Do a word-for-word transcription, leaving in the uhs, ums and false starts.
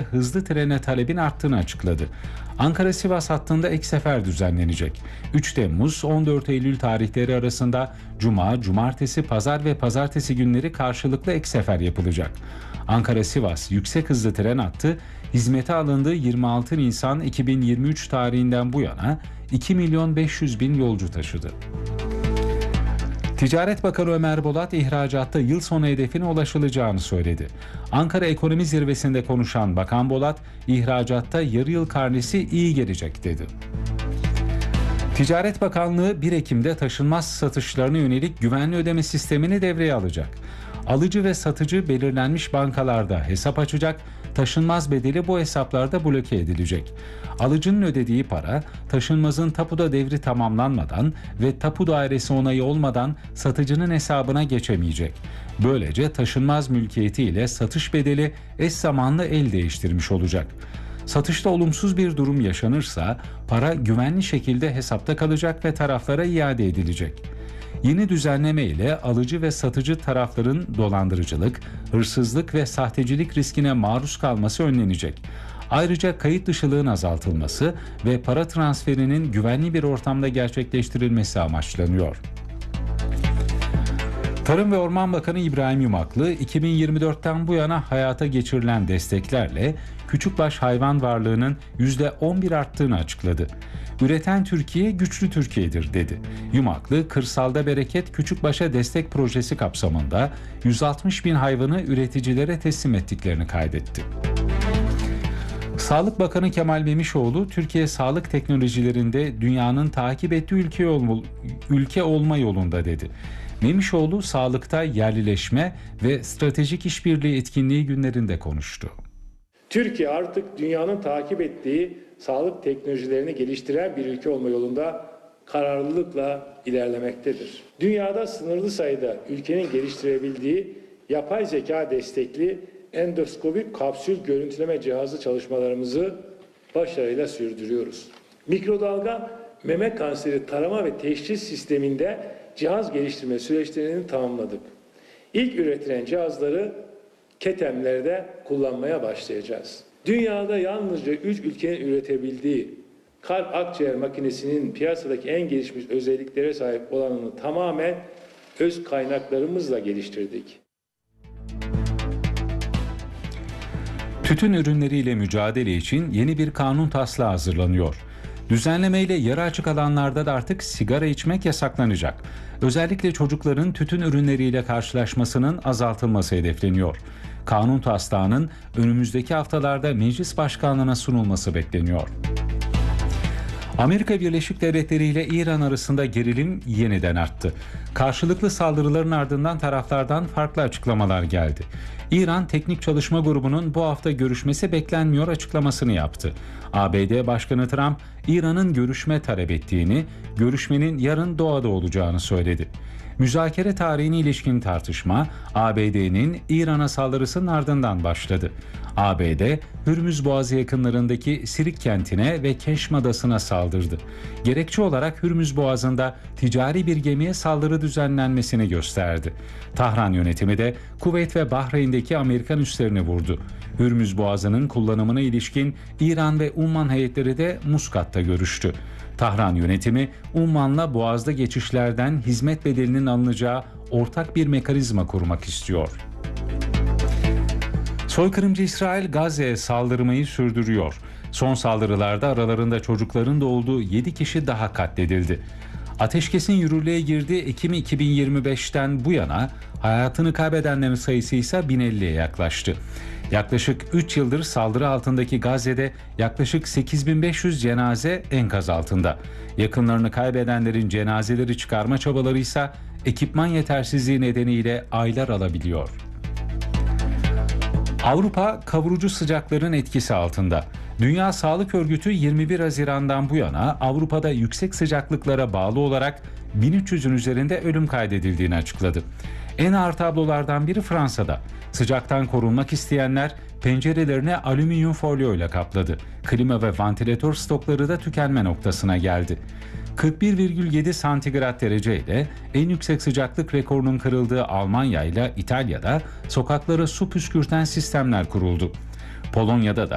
hızlı trene talebin arttığını açıkladı. Ankara-Sivas hattında ek sefer düzenlenecek. üç Temmuz on dört Eylül tarihleri arasında Cuma, Cumartesi, Pazar ve Pazartesi günleri karşılıklı ek sefer yapılacak. Ankara-Sivas yüksek hızlı tren hattı hizmete alındığı yirmi altı Nisan iki bin yirmi üç tarihinden bu yana iki milyon beş yüz bin yolcu taşıdı. Ticaret Bakanı Ömer Bolat, ihracatta yıl sonu hedefine ulaşılacağını söyledi. Ankara Ekonomi Zirvesi'nde konuşan Bakan Bolat, ihracatta yarı yıl karnesi iyi gelecek dedi. Ticaret Bakanlığı bir Ekim'de taşınmaz satışlarına yönelik güvenli ödeme sistemini devreye alacak. Alıcı ve satıcı belirlenmiş bankalarda hesap açacak, taşınmaz bedeli bu hesaplarda bloke edilecek. Alıcının ödediği para, taşınmazın tapuda devri tamamlanmadan ve tapu dairesi onayı olmadan satıcının hesabına geçemeyecek. Böylece taşınmaz mülkiyeti ile satış bedeli eş zamanlı el değiştirmiş olacak. Satışta olumsuz bir durum yaşanırsa para güvenli şekilde hesapta kalacak ve taraflara iade edilecek. Yeni düzenleme ile alıcı ve satıcı tarafların dolandırıcılık, hırsızlık ve sahtecilik riskine maruz kalması önlenecek. Ayrıca kayıt dışılığın azaltılması ve para transferinin güvenli bir ortamda gerçekleştirilmesi amaçlanıyor. Tarım ve Orman Bakanı İbrahim Yumaklı, iki bin yirmi dörtten bu yana hayata geçirilen desteklerle küçükbaş hayvan varlığının yüzde on bir arttığını açıkladı. Üreten Türkiye güçlü Türkiye'dir dedi. Yumaklı, Kırsalda Bereket Küçükbaş'a Destek Projesi kapsamında yüz altmış bin hayvanı üreticilere teslim ettiklerini kaydetti. Sağlık Bakanı Kemal Memişoğlu, Türkiye sağlık teknolojilerinde dünyanın takip ettiği ülke, ol- ülke olma yolunda dedi. Memişoğlu, sağlıkta yerlileşme ve stratejik işbirliği etkinliği günlerinde konuştu. Türkiye artık dünyanın takip ettiği sağlık teknolojilerini geliştiren bir ülke olma yolunda kararlılıkla ilerlemektedir. Dünyada sınırlı sayıda ülkenin geliştirebildiği yapay zeka destekli endoskopik kapsül görüntüleme cihazı çalışmalarımızı başarıyla sürdürüyoruz. Mikrodalga meme kanseri tarama ve teşhis sisteminde cihaz geliştirme süreçlerini tamamladık. İlk üretilen cihazları ketemlerde kullanmaya başlayacağız. Dünyada yalnızca üç ülkenin üretebildiği kalp akciğer makinesinin piyasadaki en gelişmiş özelliklere sahip olanını tamamen öz kaynaklarımızla geliştirdik. Tütün ürünleriyle mücadele için yeni bir kanun taslağı hazırlanıyor. Düzenlemeyle yarı açık alanlarda da artık sigara içmek yasaklanacak. Özellikle çocukların tütün ürünleriyle karşılaşmasının azaltılması hedefleniyor. Kanun taslağının önümüzdeki haftalarda meclis başkanlığına sunulması bekleniyor. Amerika Birleşik Devletleri ile İran arasında gerilim yeniden arttı. Karşılıklı saldırıların ardından taraflardan farklı açıklamalar geldi. İran Teknik Çalışma Grubu'nun bu hafta görüşmesi beklenmiyor açıklamasını yaptı. A B D Başkanı Trump, İran'ın görüşme talep ettiğini, görüşmenin yarın Doha'da olacağını söyledi. Müzakere tarihine ilişkin tartışma A B D'nin İran'a saldırısının ardından başladı. A B D, Hürmüz Boğazı yakınlarındaki Sirik kentine ve Keşm Adası'na saldırdı. Gerekçe olarak Hürmüz Boğazı'nda ticari bir gemiye saldırı düzenlenmesini gösterdi. Tahran yönetimi de Kuveyt ve Bahreyn'deki Amerikan üslerini vurdu. Hürmüz Boğazı'nın kullanımına ilişkin İran ve Umman heyetleri de Muskat'ta görüştü. Tahran yönetimi, Umman'la Boğaz'da geçişlerden hizmet bedelinin alınacağı ortak bir mekanizma kurmak istiyor. Soykırımcı İsrail Gazze'ye saldırmayı sürdürüyor. Son saldırılarda aralarında çocukların da olduğu yedi kişi daha katledildi. Ateşkesin yürürlüğe girdiği Ekim iki bin yirmi beşten bu yana hayatını kaybedenlerin sayısı ise bin elliye yaklaştı. Yaklaşık üç yıldır saldırı altındaki Gazze'de yaklaşık sekiz bin beş yüz cenaze enkaz altında. Yakınlarını kaybedenlerin cenazeleri çıkarma çabaları ise ekipman yetersizliği nedeniyle aylar alabiliyor. Avrupa kavurucu sıcakların etkisi altında. Dünya Sağlık Örgütü yirmi bir Haziran'dan bu yana Avrupa'da yüksek sıcaklıklara bağlı olarak bin üç yüzün üzerinde ölüm kaydedildiğini açıkladı. En ağır tablolardan biri Fransa'da. Sıcaktan korunmak isteyenler pencerelerini alüminyum folyo ile kapladı. Klima ve vantilatör stokları da tükenme noktasına geldi. kırk bir virgül yedi santigrat derece ile en yüksek sıcaklık rekorunun kırıldığı Almanya ile İtalya'da sokaklara su püskürten sistemler kuruldu. Polonya'da da